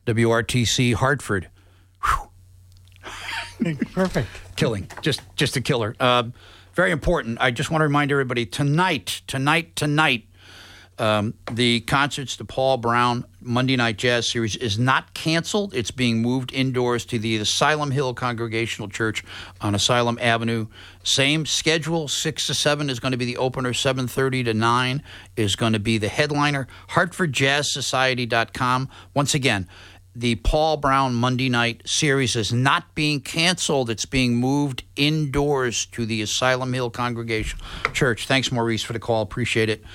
WRTC Hartford. Perfect. Killing. Just a killer. Very important. I just want to remind everybody, tonight, the concerts, the Paul Brown Monday Night Jazz Series is not canceled. It's being moved indoors to the Asylum Hill Congregational Church on Asylum Avenue. Same schedule, 6 to 7 is going to be the opener, 7:30 to 9 is going to be the headliner. HartfordJazzSociety.com. Once again, the Paul Brown Monday Night Series is not being canceled. It's being moved indoors to the Asylum Hill Congregational Church. Thanks, Maurice, for the call. Appreciate it.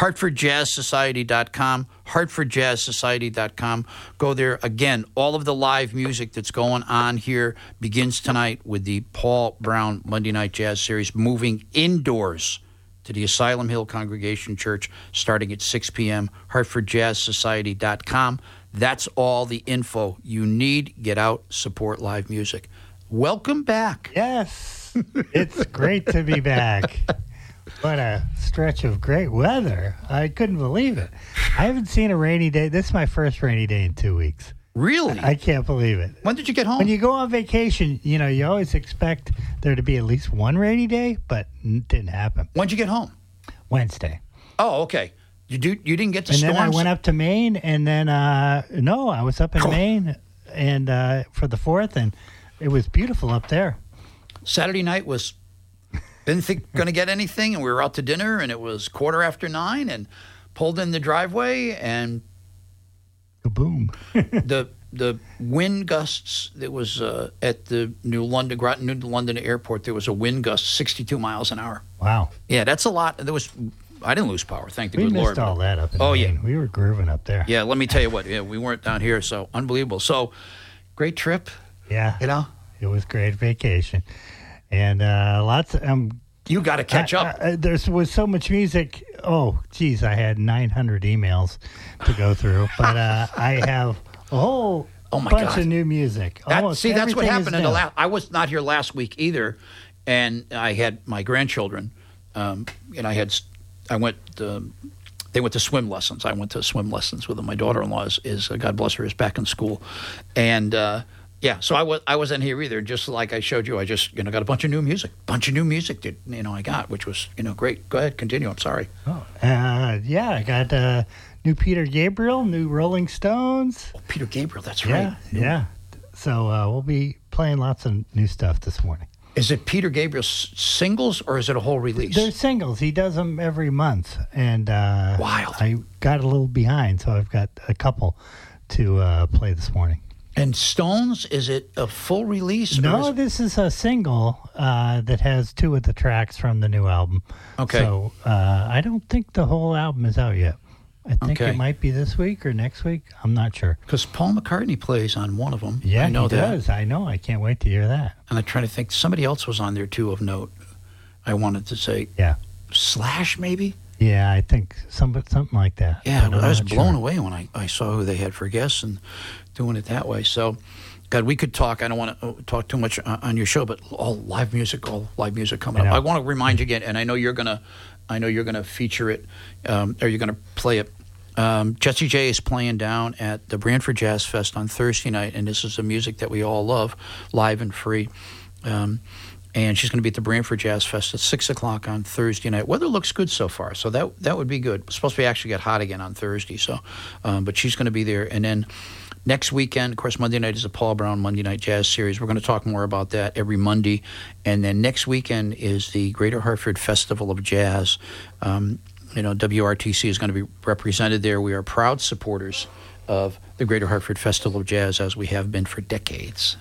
HartfordJazzSociety.com. HartfordJazzSociety.com. Go there. Again, all of the live music that's going on here begins tonight with the Paul Brown Monday Night Jazz Series moving indoors to the Asylum Hill Congregation Church starting at 6 p.m. HartfordJazzSociety.com. That's all the info you need. Get out, support live music. Welcome back. Yes, it's great to be back. What a stretch of great weather. I couldn't believe it. I haven't seen a rainy day. This is my first rainy day in 2 weeks. Really? I can't believe it. When did you get home? When you go on vacation, you always expect there to be at least one rainy day, but it didn't happen. When did you get home? Wednesday. Oh, okay. You didn't get to and storms? Then I went up to Maine, and then, no, I was up in Maine and for the 4th, and it was beautiful up there. Saturday night didn't think going to get anything, and we were out to dinner, and it was 9:15, and pulled in the driveway, and boom. the wind gusts that was at the New London Airport, there was a wind gust 62 miles an hour. Wow. Yeah, that's a lot. I didn't lose power, thank the good Lord. We missed all that up in Maine. We were grooving up there. Yeah, let me tell you what. Yeah, we weren't down here, so unbelievable. So, great trip. Yeah. It was great vacation. And lots of... you got to catch up. There was so much music. Oh, geez, I had 900 emails to go through. But I have a whole bunch of new music. That's what happened I was not here last week either, and I had my grandchildren, and they went to swim lessons. I went to swim lessons with them. My daughter-in-law is God bless her, is back in school, and so I wasn't here either. Just like I showed you, I just got a bunch of new music that I got, which was great. Go ahead, continue. I'm sorry. I got new Peter Gabriel, new Rolling Stones. Oh, Peter Gabriel, that's right. Yeah. So we'll be playing lots of new stuff this morning. Is it Peter Gabriel's singles, or is it a whole release? They're singles. He does them every month. And wild. I got a little behind, so I've got a couple to play this morning. And Stones, is it a full release? No, this is a single that has 2 of the tracks from the new album. Okay. So I don't think the whole album is out yet. I think it might be this week or next week. I'm not sure. Because Paul McCartney plays on one of them. Yeah, I know he does. I know. I can't wait to hear that. And I'm trying to think. Somebody else was on there, too, of note. I wanted to say. Yeah. Slash, maybe? Yeah, I think something like that. Yeah, I was blown away when I saw who they had for guests and doing it that way. So, God, we could talk. I don't want to talk too much on your show, but all live music coming up. I want to remind you again, and I know you're gonna feature it, or you're gonna play it. Jessie J is playing down at the Branford Jazz Fest on Thursday night, and this is the music that we all love, live and free. And she's going to be at the Branford Jazz Fest at 6 o'clock on Thursday night. Weather looks good so far, so that would be good. It's supposed to be actually get hot again on Thursday, so but she's going to be there. And then next weekend, of course, Monday night is a Paul Brown Monday Night Jazz Series. We're going to talk more about that every Monday. And then next weekend is the Greater Hartford Festival of Jazz. WRTC is going to be represented there. We are proud supporters of the Greater Hartford Festival of Jazz, as we have been for decades.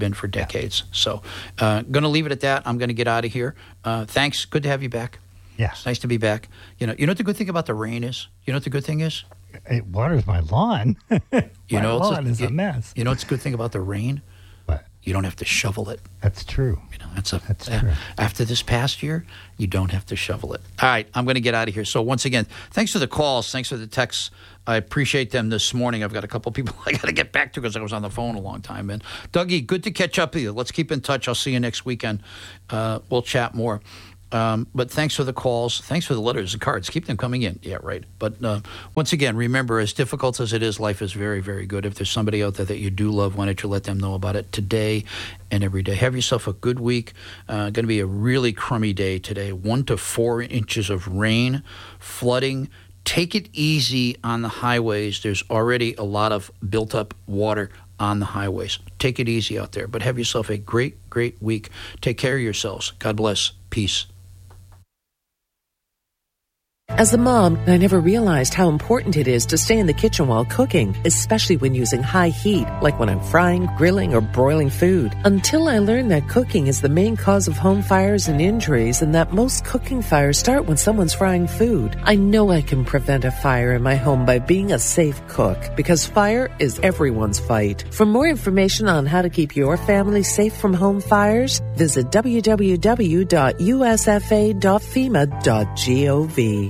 So going to leave it at that. I'm going to get out of here. Thanks. Good to have you back. Yeah. It's nice to be back. You know what the good thing about the rain is? You know what the good thing is? It waters my lawn. My lawn is a mess. You know what's the good thing about the rain? What? You don't have to shovel it. That's true. That's true. After this past year, you don't have to shovel it. All right, I'm going to get out of here. So once again, thanks for the calls. Thanks for the texts. I appreciate them this morning. I've got a couple people I got to get back to because I was on the phone a long time. And Dougie, good to catch up with you. Let's keep in touch. I'll see you next weekend. We'll chat more. But thanks for the calls. Thanks for the letters and cards. Keep them coming in. Yeah, right. But once again, remember, as difficult as it is, life is very, very good. If there's somebody out there that you do love, why don't you let them know about it today and every day. Have yourself a good week. Going to be a really crummy day today. 1 to 4 inches of rain, flooding. Take it easy on the highways. There's already a lot of built-up water on the highways. Take it easy out there. But have yourself a great, great week. Take care of yourselves. God bless. Peace. As a mom, I never realized how important it is to stay in the kitchen while cooking, especially when using high heat, like when I'm frying, grilling, or broiling food. Until I learned that cooking is the main cause of home fires and injuries, and that most cooking fires start when someone's frying food. I know I can prevent a fire in my home by being a safe cook, because fire is everyone's fight. For more information on how to keep your family safe from home fires, visit www.usfa.fema.gov.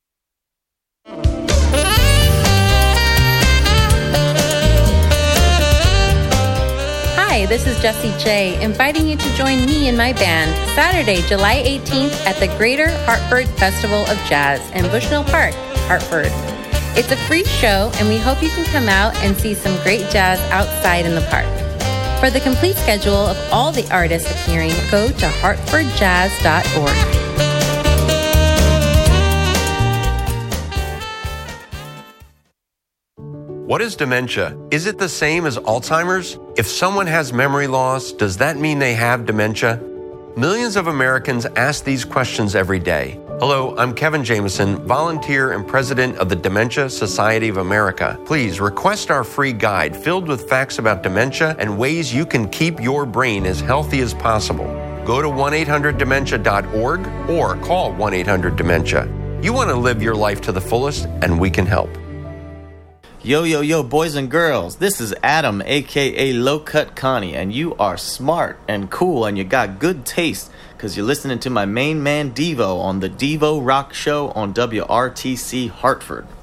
Hi, this is Jessie J, inviting you to join me and my band Saturday, July 18th at the Greater Hartford Festival of Jazz in Bushnell Park, Hartford. It's a free show, and we hope you can come out and see some great jazz outside in the park. For the complete schedule of all the artists appearing, go to hartfordjazz.org. What is dementia? Is it the same as Alzheimer's? If someone has memory loss, does that mean they have dementia? Millions of Americans ask these questions every day. Hello, I'm Kevin Jameson, volunteer and president of the Dementia Society of America. Please request our free guide filled with facts about dementia and ways you can keep your brain as healthy as possible. Go to 1-800-DEMENTIA.org or call 1-800-DEMENTIA. You want to live your life to the fullest, and we can help. Yo, yo, yo, boys and girls, this is Adam, a.k.a. Low Cut Connie, and you are smart and cool and you got good taste because you're listening to my main man Devo on the Devo Rock Show on WRTC Hartford.